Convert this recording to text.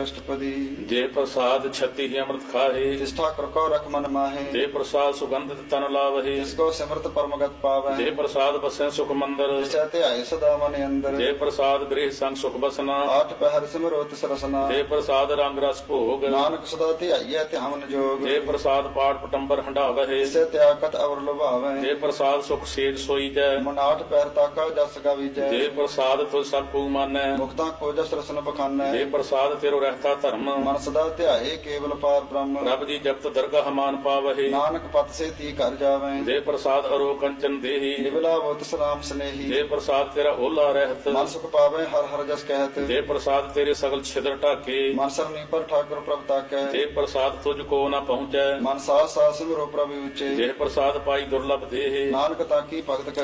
अष्टपदी। जे प्रसाद छत्ती ही अमृत खाहे, जिस ठाकुर को रख मन माहे। जे प्रसाद सुगंधित तन लावहे, जिसको सिमरत परमगत पावे। जे प्रसाद बसे सुख मंदिर, जिसे ध्याए सदा मन अंदर। जे प्रसाद गृह संग सुख बसना, आठ पहर सिमरो तिस रसना। जे प्रसाद रंग रस भोग, नानक सदा ध्याइए ध्यान जोग। जे प्रसाद पाठ पटंबर हंडावहे, जिसे त्यागत अवर लुभावे। जे प्रसाद सुख सेज सोई जय, मन आठ पैर ताका जस गवीजै। जे प्रसाद तुझ सब पू मानै, मुक्ता को जस रसन बखानै। जे प्रसाद तेरो रहता धर्म, मन सदा ध्याए केवल पार ब्रह्म। रब जी जपत दरगाह मान पावहे, नानक पत से ती कर जावे। जे प्रसाद अरो कंचन देही, निबला वो तिस राम स्नेही। जे प्रसाद तेरा ओला रहत, मन सुख पावे हर हर जस कहत। जे प्रसाद तेरे सगल छिद्र ढाके, मन सरनी पर ठाकुर प्रभ ताकै। जे प्रसाद तुझको न पहुँचै, मन सास सास सिमरो प्रभु उचे। जे प्रसाद पाई दुर्लभ देहे, नानक ताकी भगत